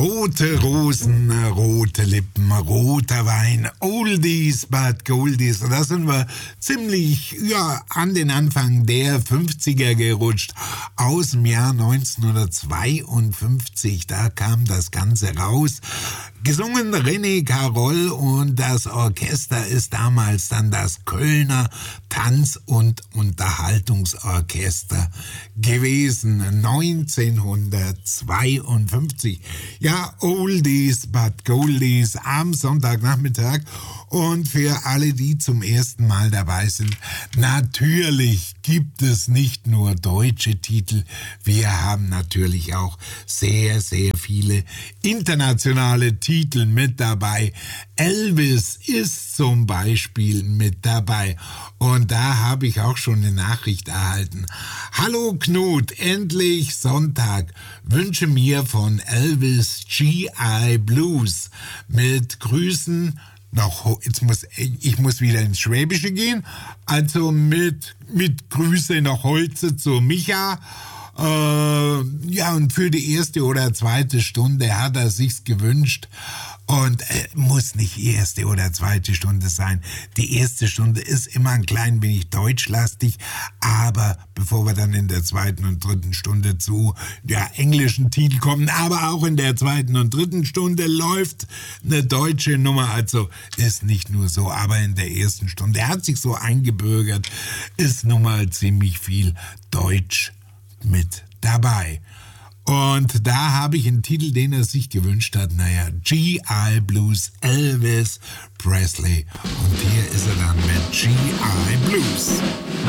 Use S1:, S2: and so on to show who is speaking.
S1: Rote Rosen, rote Lippen, roter Wein, Oldies but Goldies. Und da sind wir ziemlich an den Anfang der 50er gerutscht. Aus dem Jahr 1952, da kam das Ganze raus. Gesungen René Caroll, und das Orchester ist damals dann das Kölner Tanz- und Unterhaltungsorchester gewesen. 1952. Ja, Oldies but Goldies am Sonntagnachmittag. Und für alle, die zum ersten Mal dabei sind, natürlich gibt es nicht nur deutsche Titel, wir haben natürlich auch sehr, sehr viele internationale Titel mit dabei. Elvis ist zum Beispiel mit dabei. Und da habe ich auch schon eine Nachricht erhalten. Hallo Knut, endlich Sonntag. Wünsche mir von Elvis G.I. Blues. Mit Grüßen. Ich muss wieder ins Schwäbische gehen. Also mit Grüße nach Holze zu Micha. Und für die erste oder zweite Stunde hat er sich's gewünscht. Und muss nicht erste oder zweite Stunde sein. Die erste Stunde ist immer ein klein wenig deutschlastig, aber bevor wir dann in der zweiten und dritten Stunde zu englischen Titeln kommen, aber auch in der zweiten und dritten Stunde läuft eine deutsche Nummer, also ist nicht nur so, aber in der ersten Stunde, er hat sich so eingebürgert, ist nun mal ziemlich viel Deutsch mit dabei. Und da habe ich einen Titel, den er sich gewünscht hat. G.I. Blues, Elvis Presley. Und hier ist er dann mit G.I. Blues.